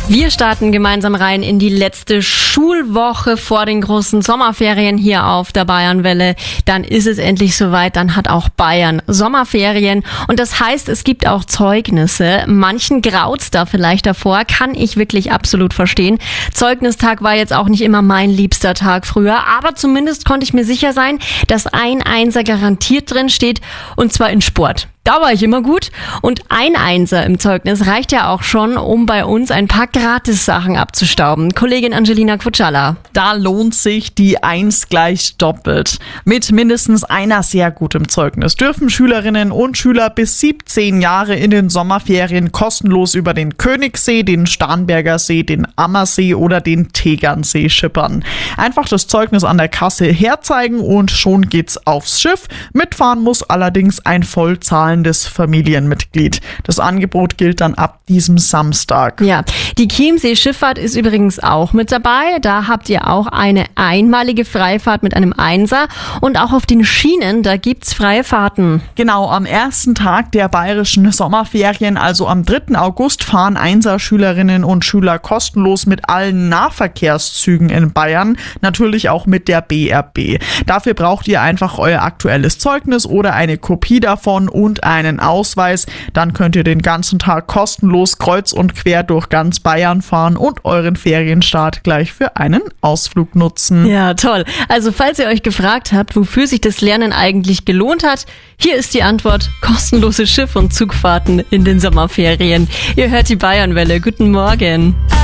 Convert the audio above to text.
Wir starten gemeinsam rein in die letzte Schulwoche vor den großen Sommerferien hier auf der Bayernwelle. Dann ist es endlich soweit, dann hat auch Bayern Sommerferien und das heißt, es gibt auch Zeugnisse. Manchen graut's da vielleicht davor, kann ich wirklich absolut verstehen. Zeugnistag war jetzt auch nicht immer mein liebster Tag früher, aber zumindest konnte ich mir sicher sein, dass ein Einser garantiert drin steht und zwar in Sport. Da war ich immer gut und ein Einser im Zeugnis reicht ja auch schon, um bei uns ein paar Gratis-Sachen abzustauben. Kollegin Angelina Kutschala. Da lohnt sich die 1 gleich doppelt. Mit mindestens einer sehr gutem Zeugnis dürfen Schülerinnen und Schüler bis 17 Jahre in den Sommerferien kostenlos über den Königssee, den Starnberger See, den Ammersee oder den Tegernsee schippern. Einfach das Zeugnis an der Kasse herzeigen und schon geht's aufs Schiff. Mitfahren muss allerdings ein vollzahlendes Familienmitglied. Das Angebot gilt dann ab diesem Samstag. Ja, die Chiemsee-Schifffahrt ist übrigens auch mit dabei. Da habt ihr auch eine einmalige Freifahrt mit einem Einser und auch auf den Schienen, da gibt's freie Fahrten. Genau, am ersten Tag der bayerischen Sommerferien, also am 3. August, fahren Einser-Schülerinnen und Schüler kostenlos mit allen Nahverkehrszügen in Bayern, natürlich auch mit der BRB. Dafür braucht ihr einfach euer aktuelles Zeugnis oder eine Kopie davon und einen Ausweis. Dann könnt ihr den ganzen Tag kostenlos kreuz und quer durch ganz Bayern fahren und euren Ferienstart gleich für einen Ausflug nutzen. Ja, toll. Also falls ihr euch gefragt habt, wofür sich das Lernen eigentlich gelohnt hat, hier ist die Antwort: kostenlose Schiff- und Zugfahrten in den Sommerferien. Ihr hört die Bayernwelle. Guten Morgen.